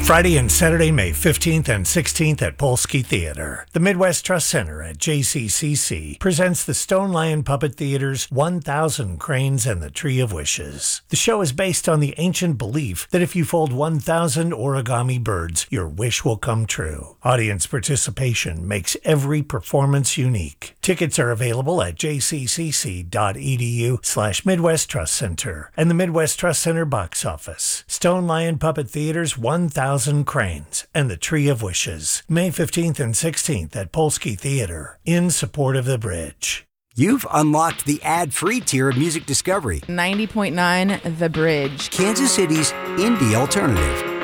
Friday and Saturday, May 15th and 16th at Polsky Theater. The Midwest Trust Center at JCCC presents the Stone Lion Puppet Theater's 1,000 Cranes and the Tree of Wishes. The show is based on the ancient belief that if you fold 1,000 origami birds, your wish will come true. Audience participation makes every performance unique. Tickets are available at jccc.edu/Midwest Trust Center and the Midwest Trust Center box office. Stone Lion Puppet Theater's 1,000 Cranes and the Tree of Wishes, May 15th and 16th at Polsky Theater, in support of the bridge. You've unlocked the ad-free tier of Music Discovery. 90.9 The Bridge. Kansas City's indie alternative.